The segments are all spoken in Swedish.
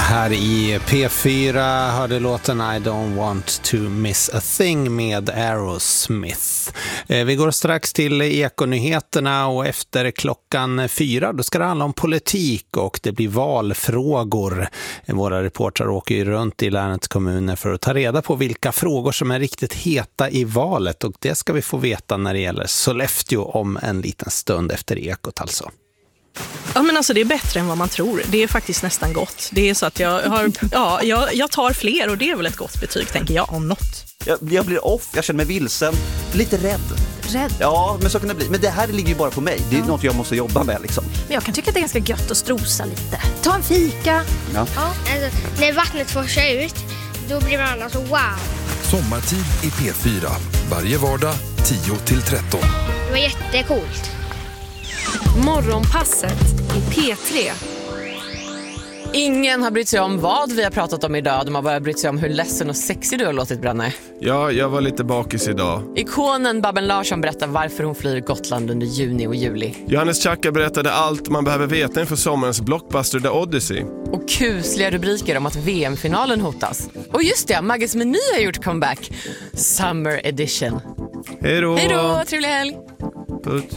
Här i P4 hörde låten I don't want to miss a thing med Aerosmith. Vi går strax till Ekonyheterna och efter klockan 4 då ska det handla om politik och det blir valfrågor. Våra reportrar åker ju runt i länets kommuner för att ta reda på vilka frågor som är riktigt heta i valet och det ska vi få veta när det gäller Sollefteå om en liten stund efter Ekot alltså. Ja, men alltså det är bättre än vad man tror. Det är faktiskt nästan gott. Det är så att jag tar fler och det är väl ett gott betyg, tänker jag, om något. Jag blir off, jag känner mig vilsen, lite rädd. Rädd? Ja, men så kan det bli. Men det här ligger ju bara på mig. Det är något jag måste jobba med liksom. Men jag kan tycka att det är ganska gött att strosa lite. Ta en fika. Ja. Alltså, när vattnet forsar ut, då blir man alltså wow. Sommartid i P4. Varje vardag 10-13. Det var jättecoolt. Morgonpasset i P3. Ingen har brytt sig om vad vi har pratat om idag. De har bara brytt sig om hur ledsen och sexig du har låtit, Branne. Ja, jag var lite bakis idag. Ikonen Babben Larsson berättar varför hon flyr Gotland under juni och juli. Johannes Tjacka berättade allt man behöver veta inför sommarens blockbuster The Odyssey. Och kusliga rubriker om att VM-finalen hotas. Och just det, Magges Meny har gjort comeback. Summer edition. Hej då! Hej då, trevlig helg! Putt.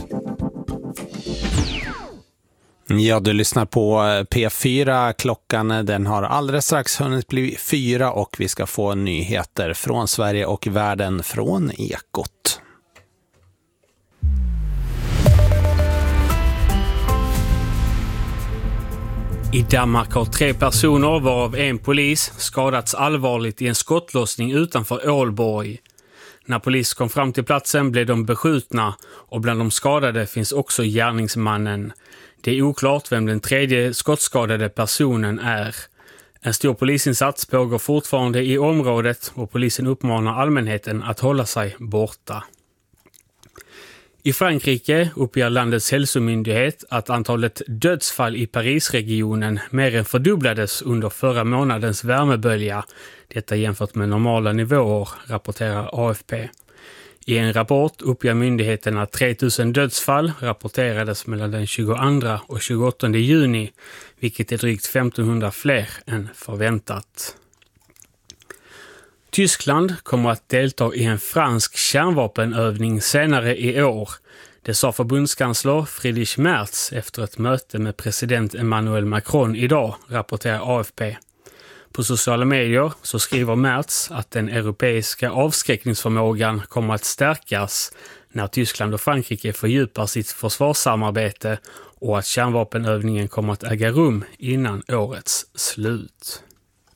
Ja, du lyssnar på P4. Klockan den har alldeles strax hunnit bli 4 och vi ska få nyheter från Sverige och världen från Ekot. I Danmark har 3 personer, varav en polis, skadats allvarligt i en skottlossning utanför Ålborg. När polis kom fram till platsen blev de beskjutna och bland de skadade finns också gärningsmannen. Det är oklart vem den tredje skottskadade personen är. En stor polisinsats pågår fortfarande i området och polisen uppmanar allmänheten att hålla sig borta. I Frankrike uppger landets hälsomyndighet att antalet dödsfall i Parisregionen mer än fördubblades under förra månadens värmebölja. Detta jämfört med normala nivåer, rapporterar AFP. I en rapport uppger myndigheten att 3000 dödsfall rapporterades mellan den 22 och 28 juni, vilket är drygt 1500 fler än förväntat. Tyskland kommer att delta i en fransk kärnvapenövning senare i år. Det sa förbundskansler Friedrich Merz efter ett möte med president Emmanuel Macron idag, rapporterar AFP. På sociala medier så skriver Merz att den europeiska avskräckningsförmågan kommer att stärkas när Tyskland och Frankrike fördjupar sitt försvarssamarbete och att kärnvapenövningen kommer att äga rum innan årets slut.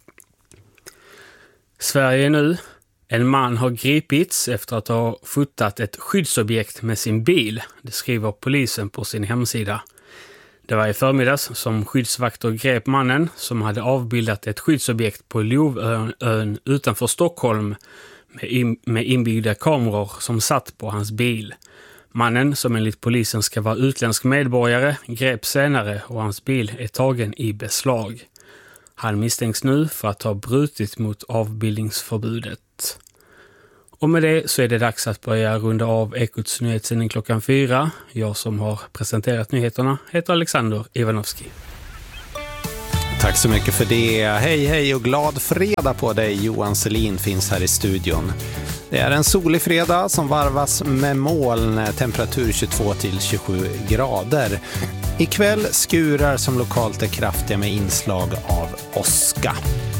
Sverige nu. En man har gripits efter att ha fotat ett skyddsobjekt med sin bil. Det skriver polisen på sin hemsida. Det var i förmiddags som skyddsvakter grep mannen som hade avbildat ett skyddsobjekt på Lovön utanför Stockholm med inbyggda kameror som satt på hans bil. Mannen, som enligt polisen ska vara utländsk medborgare, greps senare och hans bil är tagen i beslag. Han misstänks nu för att ha brutit mot avbildningsförbudet. Och med det så är det dags att börja runda av Ekots nyhetssändning klockan 4. Jag som har presenterat nyheterna heter Alexander Ivanovski. Tack så mycket för det. Hej och glad fredag på dig. Johan Selin finns här i studion. Det är en solig fredag som varvas med moln, temperatur 22-27 grader. Ikväll skurar som lokalt är kraftiga med inslag av åska.